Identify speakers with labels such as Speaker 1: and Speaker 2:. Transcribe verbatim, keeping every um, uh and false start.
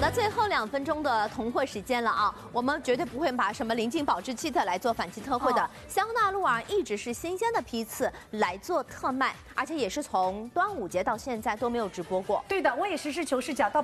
Speaker 1: 那最后两分钟的同货时间了啊，我们绝对不会把什么临近保质期的来做反季特惠的。哦、香纳鹿耳一直是新鲜的批次来做特卖，而且也是从端午节到现在都没有直播过。
Speaker 2: 对的，我也实事求是讲到。